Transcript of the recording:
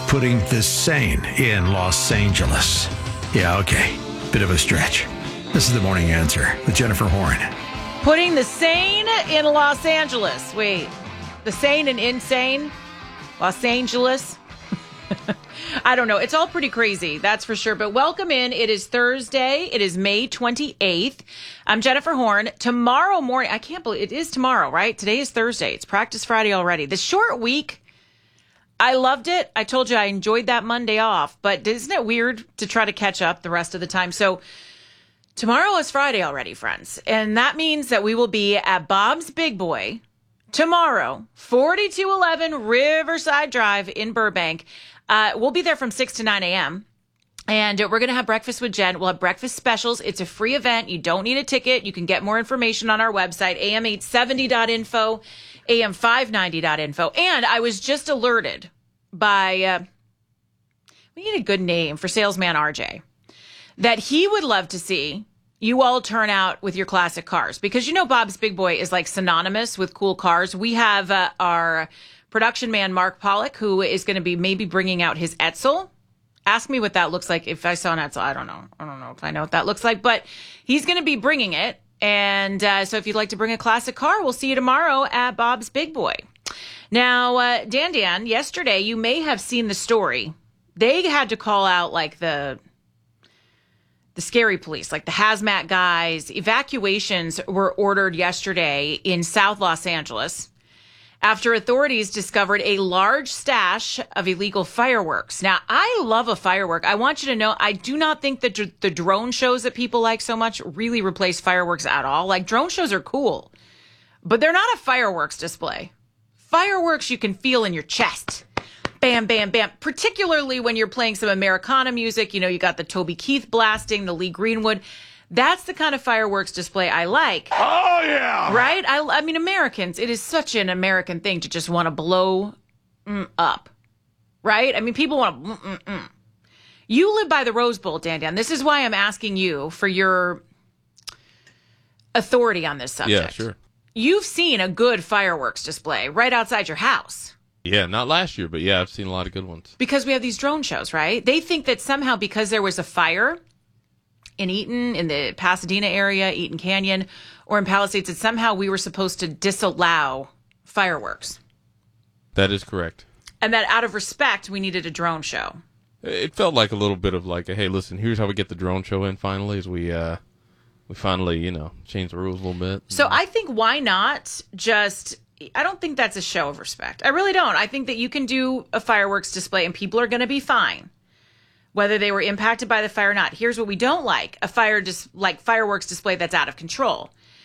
putting the sane in Los Angeles. Yeah, okay. Bit of a stretch. This is The Morning Answer with Jennifer Horn. Putting the sane in Los Angeles. Wait, the sane and insane? Los Angeles? I don't know. It's all pretty crazy, that's for sure. But welcome in. It is Thursday. It is May 28th. I'm Jennifer Horn. Tomorrow morning, I can't believe it is tomorrow, right? Today is Thursday. It's practice Friday already. The short week, I loved it. I told you I enjoyed that Monday off. But isn't it weird to try to catch up the rest of the time? So tomorrow is Friday already, friends. And that means that we will be at Bob's Big Boy tomorrow, 4211 Riverside Drive in Burbank. We'll be there from 6 to 9 a.m. And we're going to have breakfast with Jen. We'll have breakfast specials. It's a free event. You don't need a ticket. You can get more information on our website, am870.info, am590.info. And I was just alerted by, we need a good name for salesman RJ, that he would love to see you all turn out with your classic cars. Because you know Bob's Big Boy is like synonymous with cool cars. We have our production man, Mark Pollock, who is going to be maybe bringing out his Edsel. Ask me what that looks like. If I saw an Edsel, I don't know. I don't know if I know what that looks like. But he's going to be bringing it. And so if you'd like to bring a classic car, we'll see you tomorrow at Bob's Big Boy. Now, Dan, yesterday, you may have seen the story. They had to call out like the scary police, like the hazmat guys. Evacuations were ordered yesterday in South Los Angeles after authorities discovered a large stash of illegal fireworks. Now, I love a firework. I want you to know, I do not think that the drone shows that people like so much really replace fireworks at all. Like, drone shows are cool, but they're not a fireworks display. Fireworks you can feel in your chest. Bam, bam, bam. Particularly when you're playing some Americana music. You know, you got the Toby Keith blasting, the Lee Greenwood. That's the kind of fireworks display I like. Oh, yeah. Right? I mean, Americans, it is such an American thing to just want to blow up. Right? I mean, people want to... You live by the Rose Bowl, Dan. This is why I'm asking you for your authority on this subject. Yeah, sure. You've seen a good fireworks display right outside your house. Yeah, not last year, but yeah, I've seen a lot of good ones. Because we have these drone shows, right? They think that somehow because there was a fire in Eaton, in the Pasadena area, Eaton Canyon, or in Palisades, that somehow we were supposed to disallow fireworks. That is correct. And that out of respect, we needed a drone show. It felt like a little bit of like, hey, listen, here's how we get the drone show in finally, as we finally, change the rules a little bit. So I think why not just... I don't think that's a show of respect. I really don't. I think that you can do a fireworks display and people are going to be fine, whether they were impacted by the fire or not. Here's what we don't like: fireworks display that's out of control.